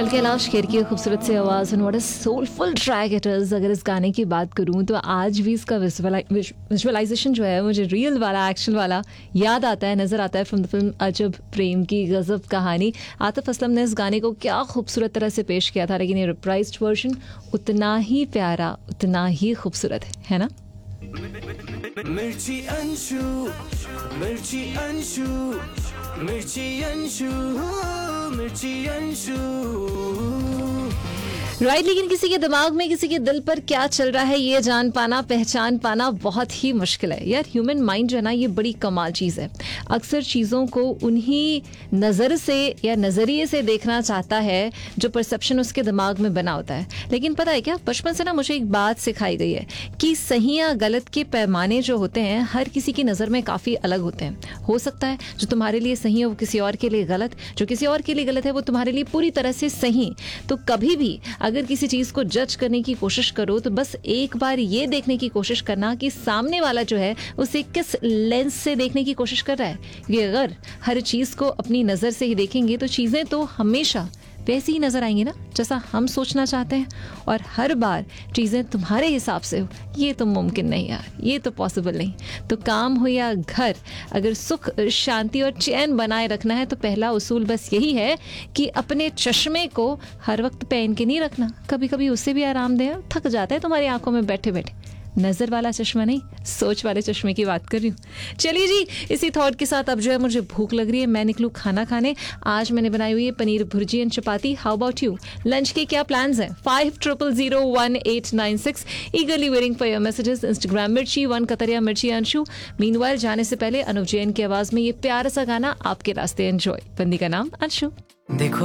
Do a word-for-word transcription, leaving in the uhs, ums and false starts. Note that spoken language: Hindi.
कैलाश खेर की खूबसूरत सी आवाज़ and what a soulful track it is. अगर इस गाने की बात करूँ तो आज भी इसका विजुअलाइजेशन जो है मुझे रियल वाला एक्शन वाला याद आता है, नज़र आता है फ्रॉम द फिल्म अजब प्रेम की गज़ब कहानी। आतिफ असलम ने इस गाने को क्या खूबसूरत तरह से पेश किया था, लेकिन ये रिप्राइज्ड वर्जन उतना ही प्यारा, उतना ही खूबसूरत है, है ना? मिर्ची अंशु, मिर्ची अंशु, मिर्ची अंशु, मिर्ची अंशु। राइट right, लेकिन किसी के दिमाग में, किसी के दिल पर क्या चल रहा है ये जान पाना, पहचान पाना बहुत ही मुश्किल है यार। ह्यूमन माइंड जो है ना, ये बड़ी कमाल चीज़ है। अक्सर चीज़ों को उन्हीं नज़र से या नज़रिए से देखना चाहता है जो परसेप्शन उसके दिमाग में बना होता है। लेकिन पता है क्या, बचपन से ना मुझे एक बात सिखाई गई है कि सही या गलत के पैमाने जो होते हैं हर किसी की नज़र में काफ़ी अलग होते हैं। हो सकता है जो तुम्हारे लिए सही है वो किसी और के लिए गलत, जो किसी और के लिए गलत है वो तुम्हारे लिए पूरी तरह से सही। तो कभी भी अगर किसी चीज को जज करने की कोशिश करो तो बस एक बार ये देखने की कोशिश करना कि सामने वाला जो है उसे किस लेंस से देखने की कोशिश कर रहा है। ये अगर हर चीज को अपनी नजर से ही देखेंगे तो चीजें तो हमेशा वैसी ही नजर आएंगी ना जैसा हम सोचना चाहते हैं। और हर बार चीजें तुम्हारे हिसाब से हो ये तो मुमकिन नहीं यार, ये तो पॉसिबल नहीं। तो काम हो या घर, अगर सुख शांति और चैन बनाए रखना है तो पहला उसूल बस यही है कि अपने चश्मे को हर वक्त पहन के नहीं रखना, कभी कभी उससे भी आराम दे। थक जाता है तुम्हारी आंखों में बैठे बैठे। नजर वाला चश्मा नहीं, सोच वाले चश्मे की बात कर रही हूँ। चलिए जी, इसी थॉट के साथ अब जो है मुझे भूख लग रही है, मैं निकलूँ खाना खाने। आज मैंने बनाई हुई है paneer bhurji and chapati. How about you? Lunch के क्या प्लान्स हैं? Five triple zero one eight nine six ईगरली waiting for your messages. Instagram मिर्ची वन कतरिया मिर्ची अंशु। मीनवाइल जाने से पहले अनुव जैन की आवाज में ये प्यारा सा गाना आपके रास्ते एंजॉय। बंदी का नाम अंशु। देखो